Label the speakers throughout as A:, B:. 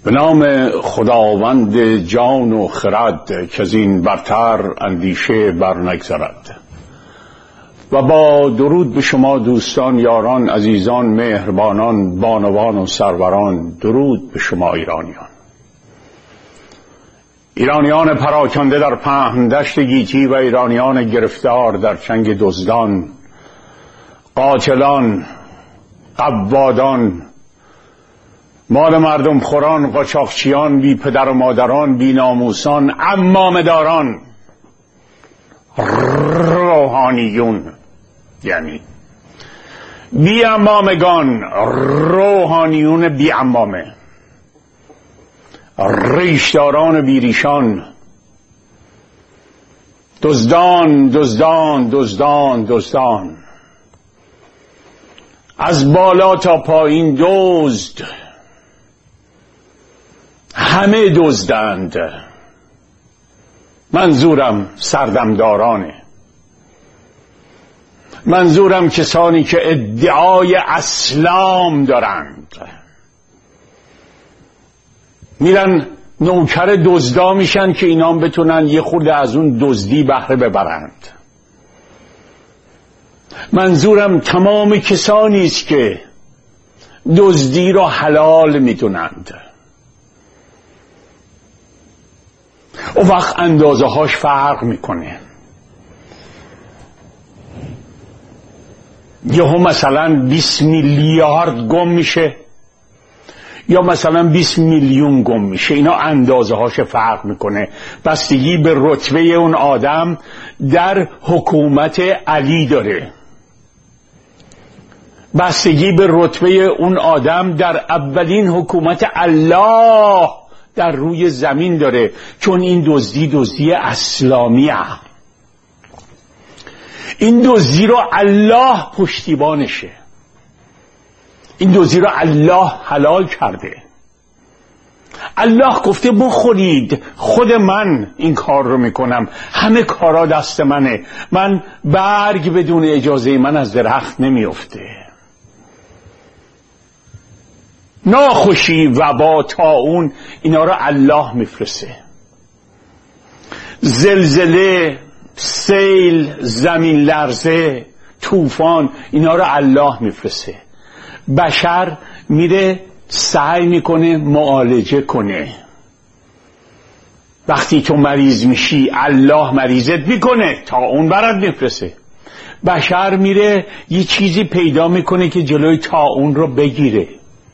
A: به نام خداوند جان و خرد که از این برتر اندیشه بر نگذرد. و با درود به شما دوستان، یاران، عزیزان، مهربانان، بانوان و سروران، درود به شما ایرانیان پراکنده در پهن دشت گیتی و ایرانیان گرفتار در چنگ دزدان، قاتلان، قوادان، مال مردم خوران، قاچاقچیان، بی پدر و مادران، بی ناموسان، عمامه داران، روحانیون، یعنی بی عمامگان، روحانیون بی عمامه، ریشداران بی ریشان، دزدان دزدان دزدان دزدان، از بالا تا پایین دزد، همه دزدند. منظورم سردمدارانه، منظورم کسانی که ادعای اسلام دارند، میرن نوکر دزدا میشن که اینا بتونن یه خورده از اون دزدی بهره ببرند. منظورم تمام کسانی است که دزدی را حلال میدونند. اون وقت اندازه هاش فرق میکنه. یهو مثلا 20 میلیارد گم میشه یا مثلا 20 میلیون گم میشه. اینا اندازه هاش فرق میکنه، بستگی به رتبه اون آدم در حکومت علی داره، بستگی به رتبه اون آدم در اولین حکومت الله در روی زمین داره، چون این دزدی اسلامیه. این دزدی رو الله پشتیبانشه، این دزدی رو الله حلال کرده. الله گفته بخورید، خود من این کار رو میکنم، همه کارا دست منه، من برگ بدون اجازه من از درخت نمیفته. ناخوشی، وبا، طاعون، اینا رو الله میفرسته. زلزله، سیل، زمین لرزه، طوفان، اینا رو الله میفرسته. بشر میره سعی میکنه معالجه کنه. وقتی تو مریض میشی الله مریضت میکنه، طاعون برات میفرسته. بشر میره یه چیزی پیدا میکنه که جلوی طاعون رو بگیره.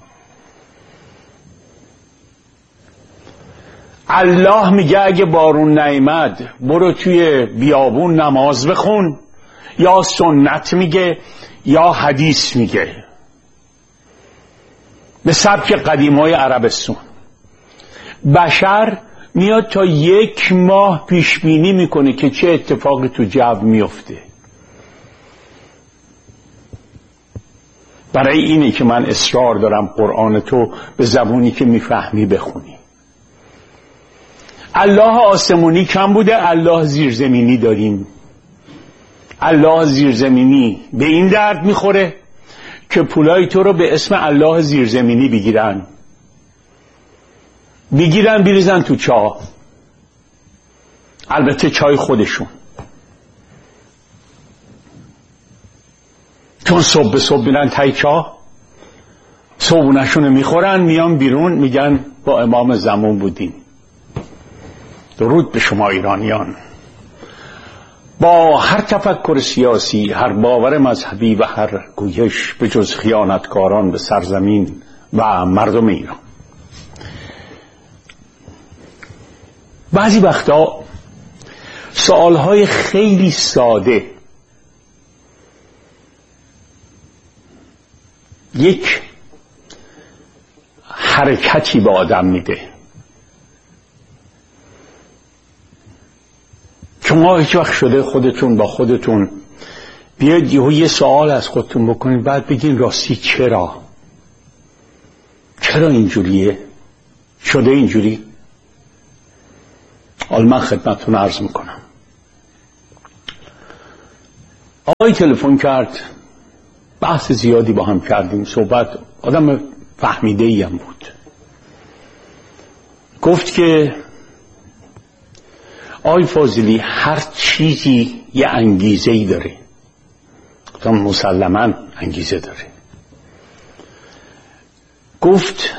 A: الله میگه اگه بارون نیامد برو توی بیابون نماز بخون، یا سنت میگه یا حدیث میگه، به سبک قدیمای عربستان. بشر میاد تا 1 ماه پیش بینی میکنه که چه اتفاقی تو جو میفته. برای اینه که من اصرار دارم قرآن تو به زبونی که میفهمی بخونی. الله آسمونی کم بوده، الله زیرزمینی داریم. الله زیرزمینی به این درد میخوره که پولای تو رو به اسم الله زیرزمینی بگیرن بریزن تو چاه. البته چای خودشون، چون صبح به صبح میرن تای چاه، صبحونشون میخورن، میان بیرون میگن با امام زمان بودیم. درود به شما ایرانیان. با هر تفکر سیاسی، هر باور مذهبی و هر گویش به جز خیانتکاران به سرزمین و مردم ایران. بعضی وقتا سوالهای خیلی ساده یک حرکتی به آدم میده. شما هیچ وقت شده خودتون با خودتون بیاید یه سوال از خودتون بکنید، بعد بگین راستی چرا اینجوریه؟ شده اینجوری؟ حالا من خدمتتون عرض میکنم. آقای تلفن کرد، بحث زیادی با هم کردیم، صحبت، آدم فهمیده ایم بود. گفت که آقای فاضلی هر چیزی یه انگیزه‌ای داره. گفتم مسلماً انگیزه داره. گفت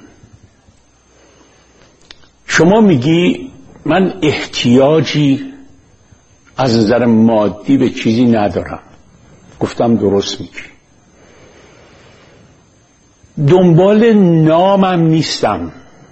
A: شما میگی من احتیاجی از نظر مادی به چیزی ندارم. گفتم درست میگی. دنبال نامم نیستم.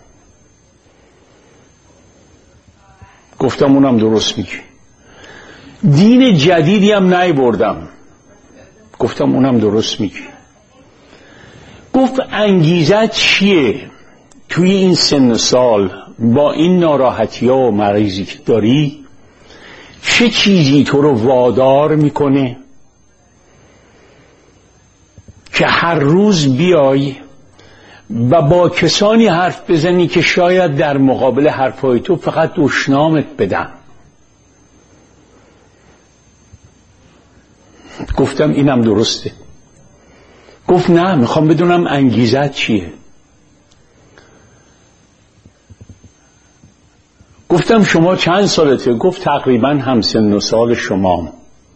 A: گفتم اونم درست میگی. دین جدیدی هم نیاوردم. گفتم اونم درست میگی. گفت انگیزه چیه توی این سن سال با این ناراحتی ها و مریضی که داری؟ چه چیزی تو رو وادار میکنه که هر روز بیای و با کسانی حرف بزنی که شاید در مقابل حرفای تو فقط دشنامت بدن؟ گفتم اینم درسته. گفت نه، میخوام بدونم انگیزت چیه. گفتم شما چند سالته؟ گفت تقریبا همسن و سال شما.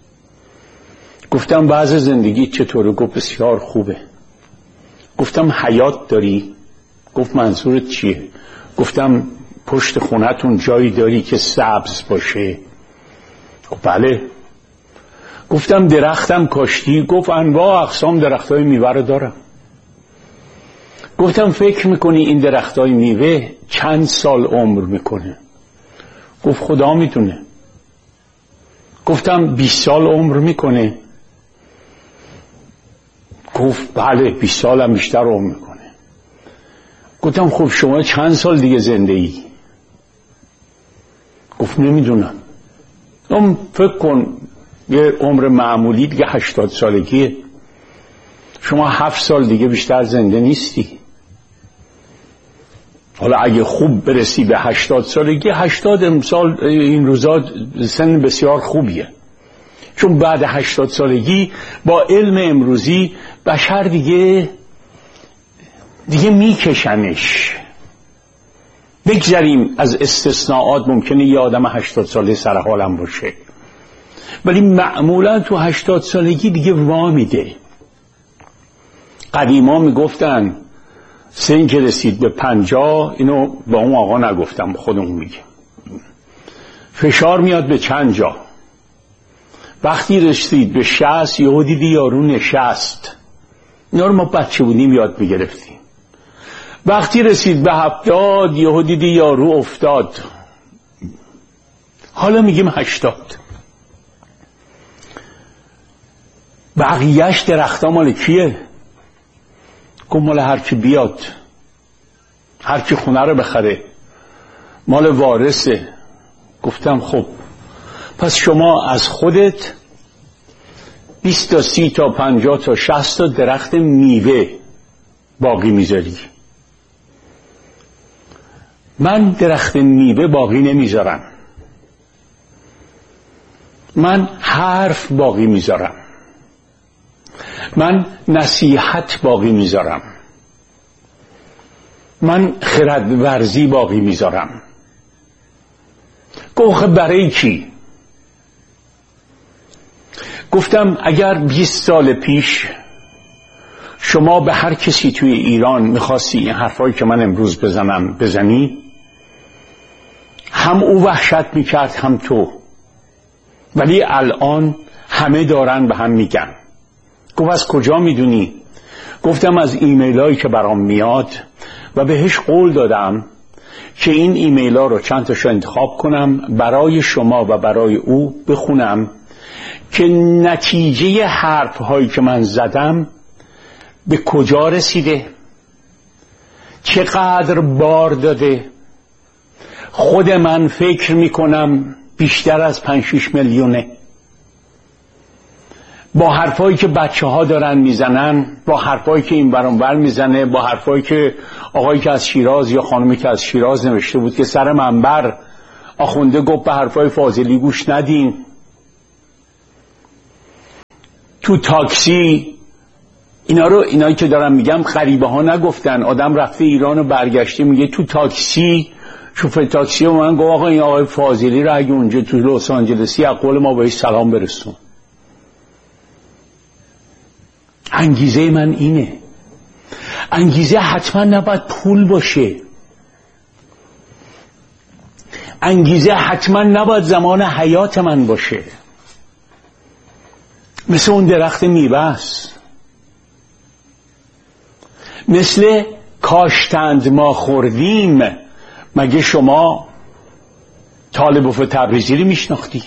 A: گفتم وضع زندگی چطوره؟ گفت بسیار خوبه. گفتم حیات داری؟ گفت منظورت چیه؟ گفتم پشت خونتون جایی داری که سبز باشه؟ گفت بله. گفتم درختم کاشتی؟ گفت انواع اقسام درختای میوه رو دارم. گفتم فکر میکنی این درختای میوه چند سال عمر میکنه؟ گفت خدا میدونه. گفتم 20 سال عمر میکنه؟ گفت بله 20 سال هم بیشتر عمر میکنه. گفتم خب شما چند سال دیگه زنده ای؟ گفت نمیدونم. فکر کن یه عمر معمولی دیگه 80 سالگیه. شما 7 سال دیگه بیشتر زنده نیستی. حالا اگه خوب برسی به 80 سالگی، 80 امسال این روزا سن بسیار خوبیه، چون بعد 80 سالگی با علم امروزی بشر دیگه میکشنش. بگذاریم از استثناءات، ممکنه یه آدم 80 ساله سرحالم باشه، ولی معمولا تو 80 سالگی دیگه وامیده. قدیما میگفتن سن که رسید به 50، اینو با اون آقا نگفتم، خودمون میگه، فشار میاد به چند جا. وقتی رسید به 60 یهو دیدی یارو نشست. اینا رو ما بچه بودیم یاد میگرفتیم. وقتی رسید به 70 یهو دیدی یارو افتاد. حالا میگیم 80. بقیهش درختا مال کیه؟ گفت مال هر کی بیاد، هر کی خونه رو بخره، مال وارثه. گفتم خب پس شما از خودت 20 تا 30 تا 50 تا 60 تا درخت میوه باقی میذاری. من درخت میوه باقی نمیذارم. من حرف باقی میذارم. من نصیحت باقی میذارم. من خردورزی باقی میذارم. گفت برای کی؟ گفتم اگر 20 سال پیش شما به هر کسی توی ایران میخواستی این حرفایی که من امروز بزنم بزنی، هم او وحشت میکرد هم تو، ولی الان همه دارن به هم میگن. گفت از کجا میدونی؟ گفتم از ایمیل هایی که برام میاد و بهش قول دادم که این ایمیل ها رو چند تاشو انتخاب کنم برای شما و برای او بخونم که نتیجه حرف هایی که من زدم به کجا رسیده، چقدر بار داده. خود من فکر میکنم بیشتر از 5-6 میلیونه. با حرفایی که بچه ها دارن میزنن، با حرفایی که این برانور میزنه، با حرفایی که آقایی که از شیراز یا خانمی که از شیراز نوشته بود که سر منبر آخونده گفت به حرفای فاضلی گوش ندین. تو تاکسی اینایی که دارم میگم غریبه ها نگفتن. آدم رفته ایران و برگشته میگه تو تاکسی شوفر تاکسی و من گفت آقا این آقای فاضلی رو اگه اونجا تو لس آنجلسی از قول ما بهش سلام برسون. انگیزه من اینه. انگیزه حتما نباید پول باشه. انگیزه حتما نباید زمان حیات من باشه. مثل اون درخت میوه است، مثل کاشتند ما خوردیم. مگه شما طالبوف تبریزی رو میشناختی؟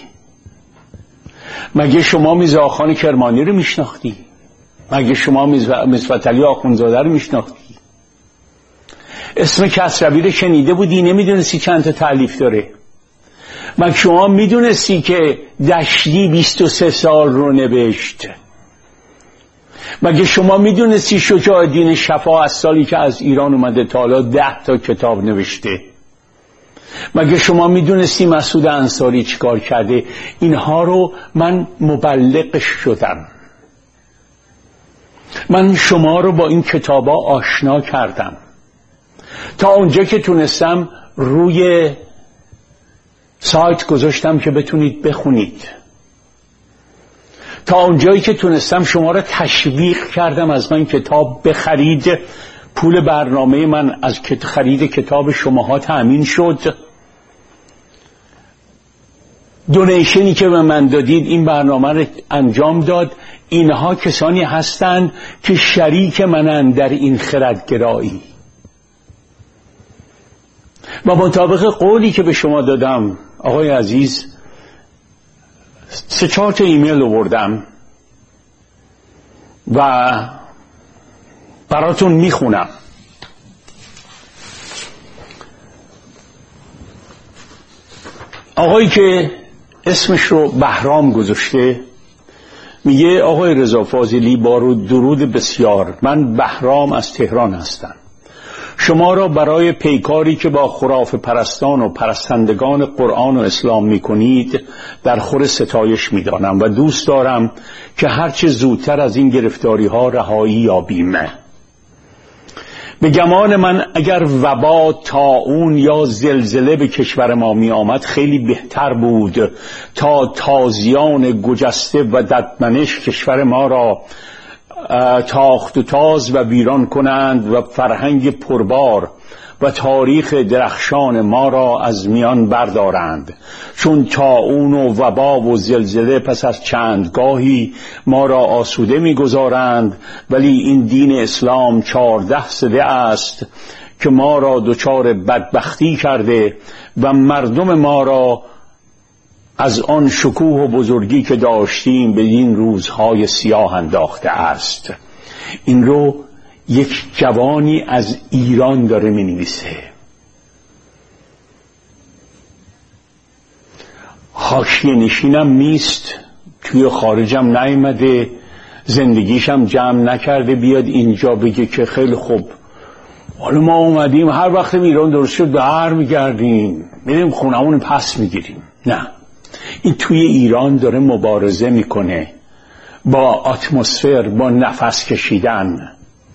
A: مگه شما میرزا آخان کرمانی رو میشناختی؟ مگه شما مصطفی علی آخوندزاده رو میشناختی؟ اسم کسروی رو شنیده بودی؟ نمیدونستی چند تا تألیف داره؟ مگه شما میدونستی که دشتی 23 سال رو نوشت؟ مگه شما میدونستی شجاع الدین شفا از سالی که از ایران اومده تا حالا 10 تا کتاب نوشته؟ مگه شما میدونستی مسعود انصاری چیکار کرده؟ اینها رو من مبلغش شدم. من شما رو با این کتابا آشنا کردم. تا اونجا که تونستم روی سایت گذاشتم که بتونید بخونید. تا اونجایی که تونستم شما رو تشویق کردم از من کتاب بخرید. پول برنامه من از خرید کتاب شماها تأمین شد. دونیشنی که به من دادید این برنامه رو انجام داد. اینها کسانی هستند که شریک منن در این خردگرایی. و مطابق قولی که به شما دادم آقای عزیز 3-4 تا ایمیل آوردم و براتون میخونم. آقایی که اسمش رو بهرام گذاشته میگه آقای رضا فاضلی با درود بسیار، من بهرام از تهران هستم. شما را برای پیکاری که با خرافه پرستان و پرستندگان قرآن و اسلام میکنید در خور ستایش میدانم و دوست دارم که هرچه زودتر از این گرفتاری ها رهایی یابیم. به گمان من اگر وبا، طاعون یا زلزله به کشور ما می آمد خیلی بهتر بود تا تازیان گجسته و ددمنش کشور ما را تاخت و تاز و ویران کنند و فرهنگ پربار و تاریخ درخشان ما را از میان بردارند. چون طاعون و وبا و زلزله پس از چندگاهی ما را آسوده می‌گذارند، ولی این دین اسلام 14 سده است که ما را دچار بدبختی کرده و مردم ما را از آن شکوه و بزرگی که داشتیم به این روزهای سیاه انداخته است. این رو یک جوانی از ایران داره می نویسه. حاشیه نشینم نیست، توی خارجم نیامده، زندگیشم جمع نکرده بیاد اینجا بگه که خیلی خوب حالا ما اومدیم هر وقت ایران درست شد در میگردیم میریم خونمون پس میگیریم. نه، این توی ایران داره مبارزه میکنه با اتمسفر، با نفس کشیدن.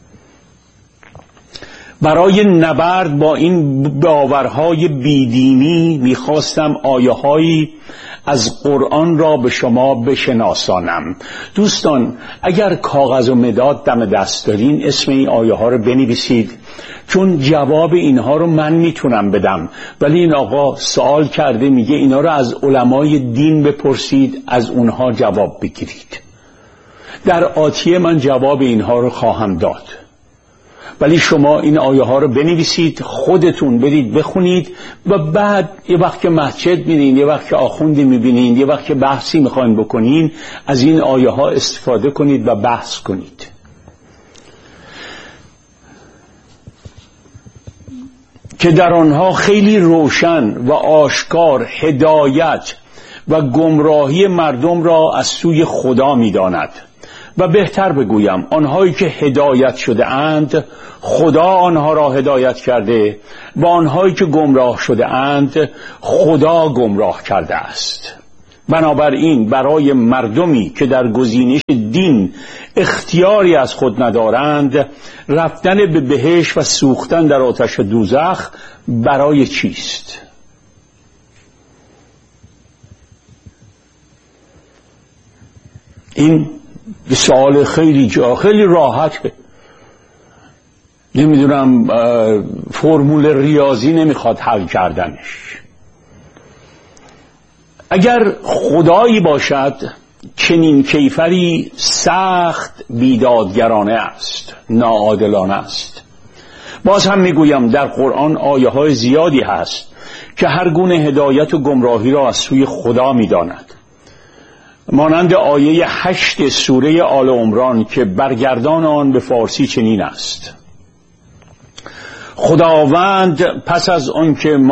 A: برای نبرد با این باورهای بیدینی میخواستم آیه‌هایی از قرآن را به شما بشناسانم. دوستان اگر کاغذ و مداد دم دست دارین اسم این آیه ها رو بنویسید، چون جواب اینها رو من میتونم بدم، ولی این آقا سوال کرده میگه اینا رو از علمای دین بپرسید، از اونها جواب بگیرید. در آتیه من جواب اینها رو خواهم داد، ولی شما این آیه ها رو بنویسید، خودتون برید بخونید و بعد یه وقت که مسجد میرین، یه وقت که آخوندی میبینین، یه وقت که بحثی میخواین بکنین، از این آیه ها استفاده کنید و بحث کنید. که در آنها خیلی روشن و آشکار هدایت و گمراهی مردم را از سوی خدا میداند. و بهتر بگویم آنهایی که هدایت شده اند خدا آنها را هدایت کرده و آنهایی که گمراه شده اند خدا گمراه کرده است. بنابراین برای مردمی که در گزینش دین اختیاری از خود ندارند، رفتن به بهشت و سوختن در آتش دوزخ برای چیست؟ این سوال خیلی راحته. نمیدونم، فرمول ریاضی نمیخواد حل کردنش. اگر خدایی باشد چنین کیفری سخت بیدادگرانه است، ناعادلانه است. باز هم میگویم در قرآن آیه های زیادی هست که هر گونه هدایت و گمراهی را از سوی خدا میداند، مانند آیه 8 سوره آل عمران که برگردان آن به فارسی چنین است: خداوندا پس از آن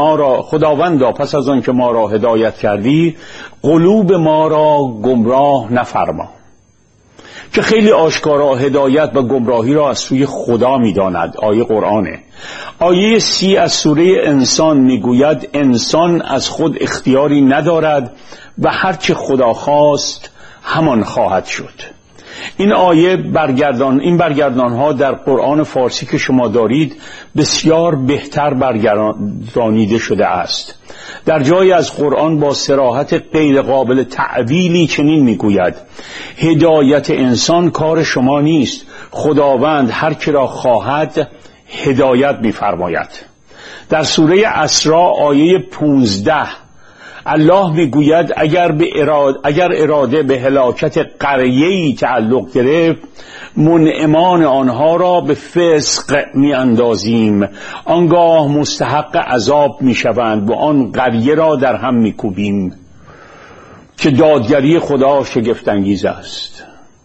A: که ما را هدایت کردی، قلوب ما را گمراه نفرما. که خیلی آشکارا هدایت و گمراهی را از سوی خدا می‌داند. آیه قرآنه. آیه 30 از سوره انسان میگوید انسان از خود اختیاری ندارد و هرچه خدا خواست همان خواهد شد. این آیه این برگردانها در قرآن فارسی که شما دارید بسیار بهتر برگردانیده شده است. در جایی از قرآن با صراحت غیر قابل تعویلی چنین میگوید: هدایت انسان کار شما نیست، خداوند هر که را خواهد هدایت می‌فرماید. در سوره اسراء آیه 15 الله میگوید اگر اراده به هلاکت قریه‌ای تعلق گرفت، منعمان آنها را به فسق میاندازیم، آنگاه مستحق عذاب میشوند و آن قریه را در هم میکوبیم. که دادگری خدا شگفت انگیز است.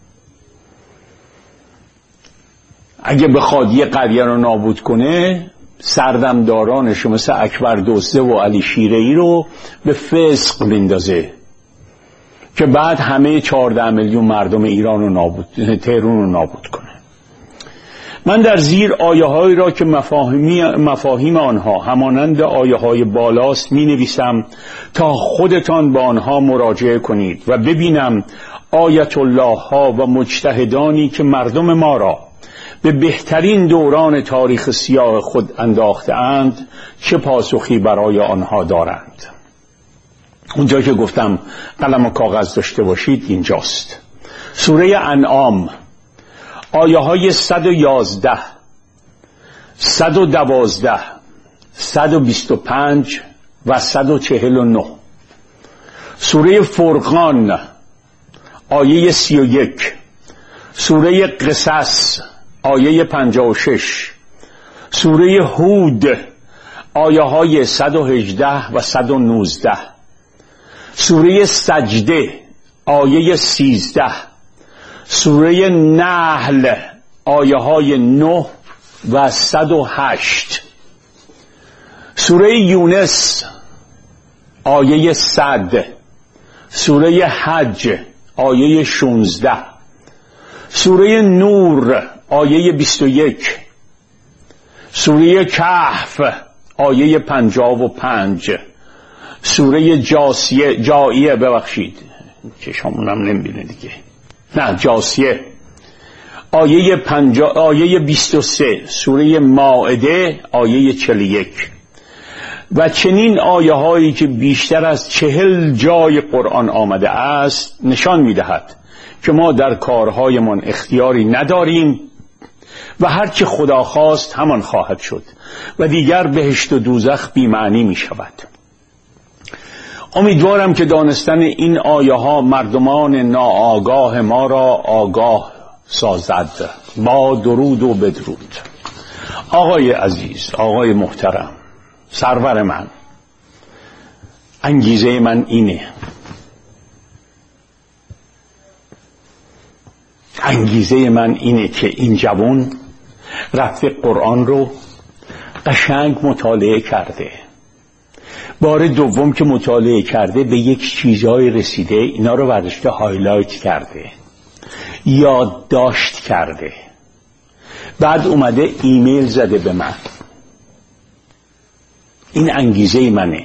A: اگه بخواد یه قریه رو نابود کنه، سردمدارانش مثل اکبر دزده و علی شیره‌ای رو به فسق میندازه که بعد همه 14 میلیون مردم ایران و تهران رو نابود کنه. من در زیر آیه هایی را که مفاهیم آنها همانند آیه های بالاست می نویسم تا خودتان با آنها مراجعه کنید و ببینم آیت الله ها و مجتهدانی که مردم ما را به بهترین دوران تاریخ سیاه خود انداخته اند چه پاسخی برای آنها دارند. اونجا که گفتم قلم و کاغذ داشته باشید اینجاست. سوره انعام آیه های 111 112 125 و 149. سوره فرقان آیه 31. سوره قصص آیه 56. سوره هود آیه های 118 و 119. سوره سجده آیه 13. سوره نحل آیه های 9 و 108. سوره یونس آیه 100. سوره حج آیه 16. سوره نور آیه 21. سوره کهف آیه 55. سوره جاثیه چشامونم نمیبینه دیگه، نه جاثیه آیه 23. سوره مائده آیه 41. و چنین آیه هایی که بیشتر از 40 جای قرآن آمده است نشان میدهد که ما در کارهایمان اختیاری نداریم و هرچه خدا خواست همان خواهد شد و دیگر بهشت و دوزخ بی معنی می شود. امیدوارم که دانستن این آیه ها مردمان ناآگاه ما را آگاه سازد. با درود و بدرود. آقای عزیز، آقای محترم، سرور من، انگیزه من اینه. انگیزه من اینه که این جوان رفته قرآن رو قشنگ مطالعه کرده. بار دوم که مطالعه کرده به یک چیزهای رسیده، اینا رو برداشته هایلایت کرده، یادداشت کرده، بعد اومده ایمیل زده به من. این انگیزه منه.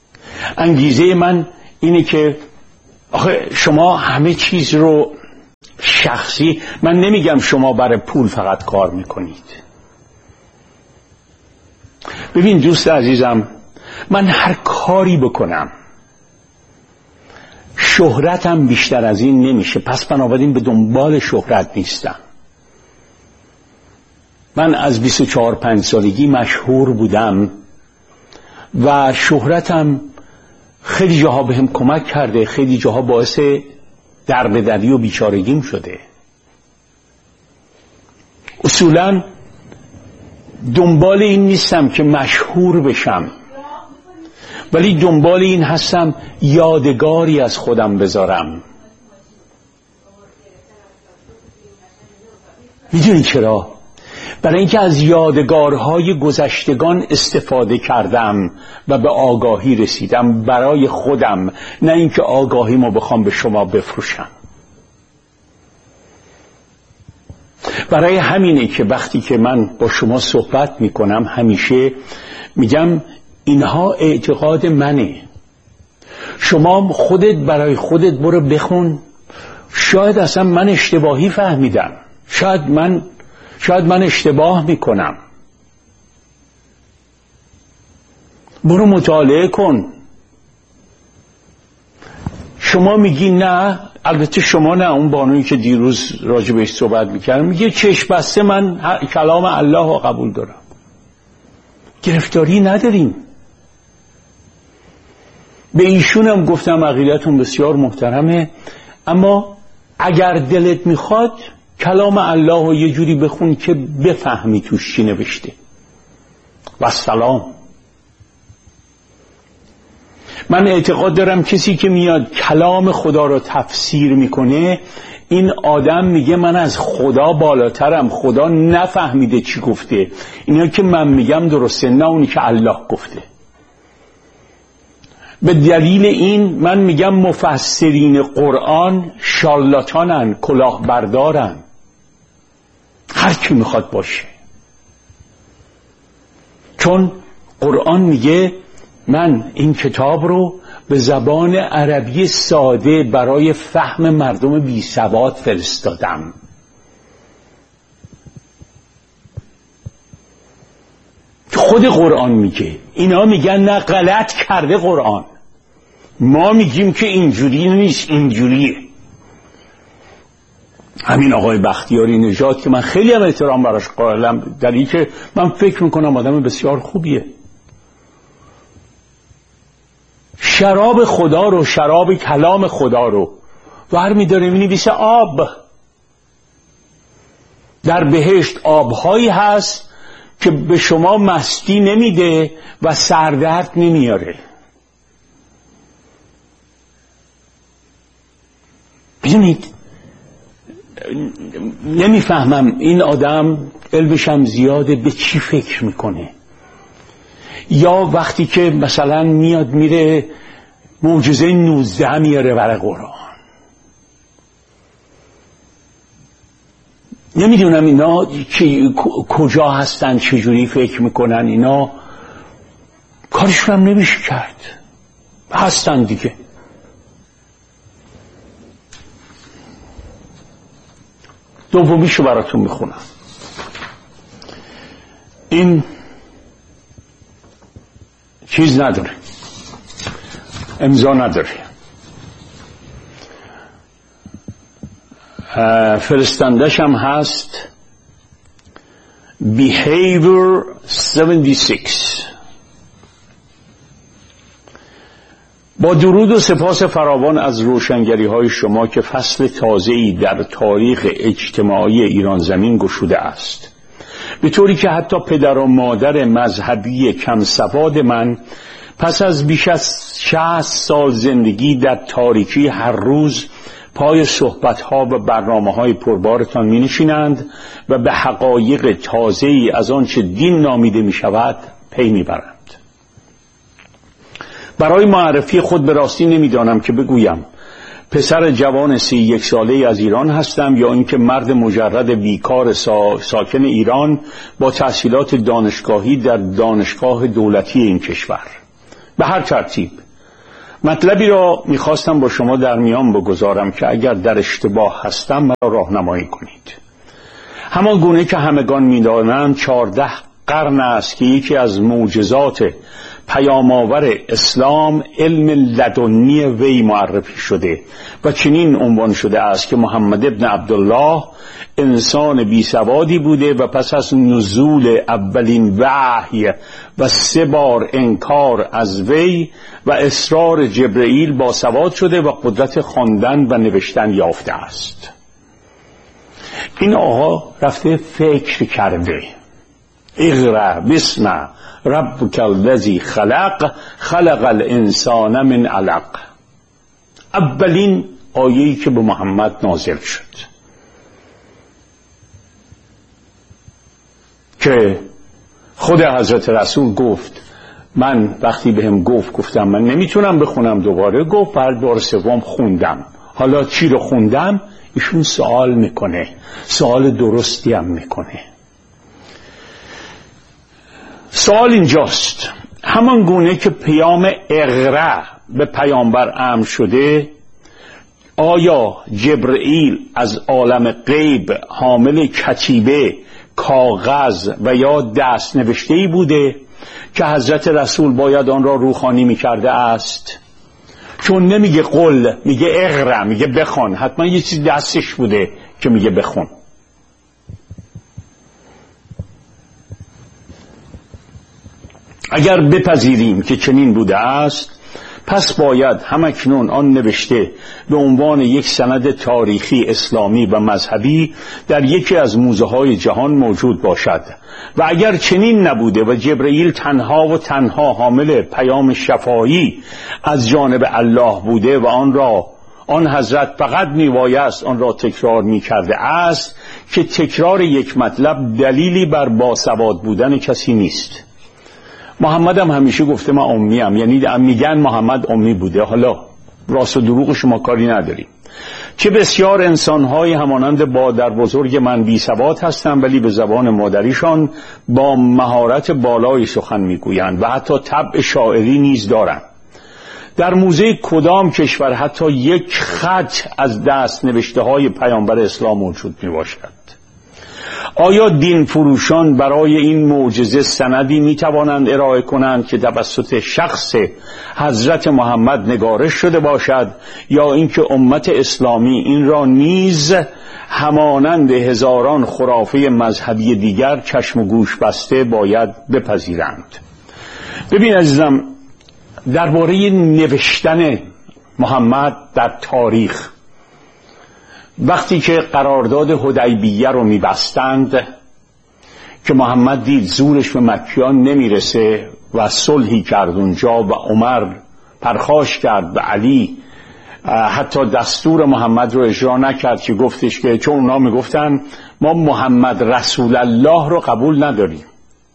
A: انگیزه من اینه که آخه شما همه چیز رو شخصی، من نمیگم شما برای پول فقط کار میکنید. ببین دوست عزیزم، من هر کاری بکنم شهرتم بیشتر از این نمیشه، پس بنابراین به دنبال شهرت نیستم. من از 24-25 سالگی مشهور بودم و شهرتم خیلی جاها بهم کمک کرده، خیلی جاها باعث دربدری و بیچارگیم شده. اصولا دنبال این نیستم که مشهور بشم، ولی دنبال این هستم یادگاری از خودم بذارم. میدونی چرا؟ برای اینکه از یادگارهای گذشتگان استفاده کردم و به آگاهی رسیدم برای خودم، نه اینکه آگاهیمو بخوام به شما بفروشم. برای همینه که وقتی که من با شما صحبت میکنم همیشه میگم اینها اعتقاد منه، شما خودت برای خودت برو بخون، شاید اصلا من اشتباهی فهمیدم، شاید من اشتباه میکنم. برو مطالعه کن. شما میگی نه، البته شما نه، اون بانویی که دیروز راجع بهش صحبت میکردم میگه چشم بسته من کلام الله رو قبول دارم. گرفتاری نداریم. به ایشونم گفتم عقیدتون بسیار محترمه، اما اگر دلت میخواد کلام الله رو یه جوری بخون که بفهمی توش چی نوشته. و سلام. من اعتقاد دارم کسی که میاد کلام خدا رو تفسیر میکنه، این آدم میگه من از خدا بالاترم، خدا نفهمیده چی گفته، اینا که من میگم درسته، نه اونی که الله گفته. به دلیل این من میگم مفسرین قرآن شارلاتانن، کلاهبردارن، هر کی میخواد باشه. چون قرآن میگه من این کتاب رو به زبان عربی ساده برای فهم مردم بی سواد فرستادم. خود قرآن میگه، اینا میگن نه غلط کرده قرآن، ما میگیم که اینجوری نیست، اینجوریه. همین آقای بختیاری نژاد که من خیلی هم احترام براش قائلم، در این که من فکر میکنم آدم بسیار خوبیه، شراب خدا رو، شراب کلام خدا رو ور میداره مینویسه آب. در بهشت آبهایی هست که به شما مستی نمیده و سردرد نمیاره. ببینید، نمیفهمم این آدم علمش هم زیاده به چی فکر میکنه. یا وقتی که مثلا میاد میره معجزه 19 میاره برای قرآن، نمیدونم اینا کجا هستن، چجوری فکر میکنن، اینا کارشون هم نمیشه کرد، هستن دیگه. دومیشو براتون میخونم. این چیز نداره، امضا نداره، فرستندش هم هست Behavior 76. با درود و سپاس فراوان از روشنگری های شما که فصل تازه‌ای در تاریخ اجتماعی ایران زمین گشوده است، به طوری که حتی پدر و مادر مذهبی کم سواد من پس از بیش از 60 سال زندگی در تاریکی هر روز پای صحبت‌ها و برنامه‌های پربارتان می‌نشینند و به حقایق تازه‌ای از آنچه دین نامیده می‌شود پی می‌برند. برای معرفی خود به راستی نمی‌دانم که بگویم پسر جوان 31 ساله از ایران هستم یا اینکه مرد مجرد بیکار ساکن ایران با تحصیلات دانشگاهی در دانشگاه دولتی این کشور. به هر ترتیب مطلبی را میخواستم با شما در میان بگذارم که اگر در اشتباه هستم مرا راهنمایی کنید. همان گونه که همگان میدانند 14 قرن است که یکی از معجزات پیام‌آور اسلام علم لدنی وی معرفی شده و چنین عنوان شده است که محمد ابن عبدالله انسان بی سوادی بوده و پس از نزول اولین وحی و 3 بار انکار از وی و اصرار جبرئیل با سواد شده و قدرت خواندن و نوشتن یافته است. این آقا رفته فکر کرده. اقرأ باسم ربک الذی خلق خلق الانسان من علق. اولین آیه‌ای که به محمد نازل شد که خود حضرت رسول گفت، من وقتی بهم گفتم من نمیتونم بخونم دوباره، گفت بر بار سوم خوندم. حالا چی رو خوندم؟ ایشون سوال میکنه، سوال درستی هم میکنه. سوال اینجاست، همان گونه که پیام اقرأ به پیامبر امر شده، آیا جبرئیل از عالم غیب حامل کتیبه، کاغذ و یا دست نوشته‌ای بوده که حضرت رسول باید آن را روخانی می‌کرده است؟ چون نمیگه قل، میگه اقرأ، میگه بخوان. حتما یه چیز دستش بوده که میگه بخون. اگر بپذیریم که چنین بوده است، پس باید همکنون آن نوشته به عنوان یک سند تاریخی اسلامی و مذهبی در یکی از موزه های جهان موجود باشد. و اگر چنین نبوده و جبرئیل تنها و تنها حامل پیام شفاهی از جانب الله بوده و آن حضرت فقط میبایست آن را تکرار میکرده است، که تکرار یک مطلب دلیلی بر باسواد بودن کسی نیست. محمد هم همیشه گفته من امیم، یعنی میگن محمد امی بوده. حالا راست و دروغ شما کاری نداریم. چه بسیار انسان‌های همانند مادر بزرگ من بی سواد هستند، ولی به زبان مادریشان با مهارت بالایی سخن میگویند و حتی طبع شاعری نیز دارند. در موزه کدام کشور حتی یک خط از دست نوشته های پیامبر اسلام موجود می باشد؟ آیا دین فروشان برای این معجزه سندی می توانند ارائه کنند که توسط شخص حضرت محمد نگارش شده باشد، یا اینکه امت اسلامی این را نیز همانند هزاران خرافه مذهبی دیگر چشم و گوش بسته باید بپذیرند؟ ببین عزیزم، درباره نوشتن محمد در تاریخ، وقتی که قرارداد حدیبیه رو می‌بستند که محمد دید زورش به مکیان نمیرسه و صلحی کرد اونجا و عمر پرخاش کرد و علی حتی دستور محمد رو اجرا نکرد که گفتش که چون اونا میگفتن ما محمد رسول الله رو قبول نداریم،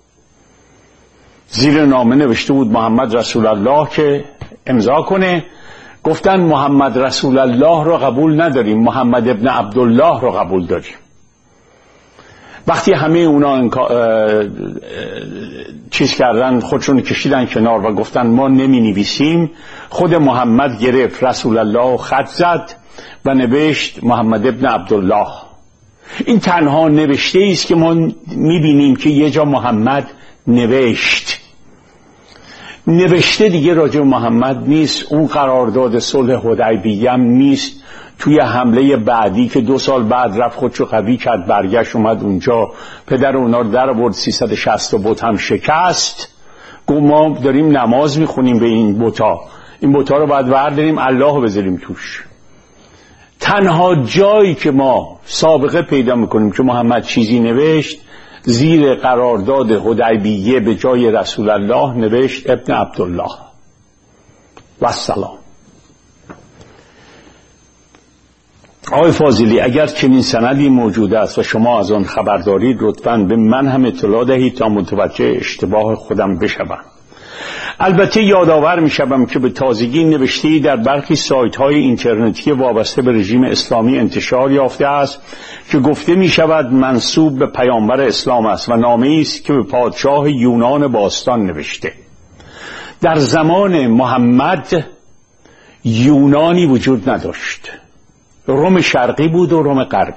A: زیر نامه نوشته بود محمد رسول الله که امضا کنه، گفتن محمد رسول الله رو قبول نداریم، محمد ابن عبدالله رو قبول داریم. وقتی همه اونا چیز کردن، خودشون کشیدن کنار و گفتن ما نمی نویسیم، خود محمد گرفت رسول الله خط زد و نوشت محمد ابن عبدالله. این تنها نوشته است که ما می بینیم که یه جا محمد نوشته دیگه راجع محمد نیست. اون قرارداد صلح حدیبیه هم نیست. توی حمله بعدی که 2 سال بعد رفت خودشو قوی کرد، برگشت اومد اونجا، پدر اونا رو در آورد، 360 بت هم شکست، گفت ما داریم نماز میخونیم به این بتا، این بتا رو باید برداریم الله رو بذاریم توش. تنها جایی که ما سابقه پیدا میکنیم که محمد چیزی نوشت، زیر قرارداد حدیبیه به جای رسول الله نوشت ابن عبدالله و السلام. آقای فاضلی، اگر چنین سندی موجود است و شما از آن خبر دارید، لطفاً به من هم اطلاع دهید تا متوجه اشتباه خودم بشوم. البته یادآور میشم که به تازگی نوشته‌ای در برخی سایت‌های اینترنتی وابسته به رژیم اسلامی انتشار یافته است که گفته میشود منسوب به پیامبر اسلام است و نامه‌ای است که به پادشاه یونان باستان نوشته. در زمان محمد یونانی وجود نداشت، روم شرقی بود و روم غربی.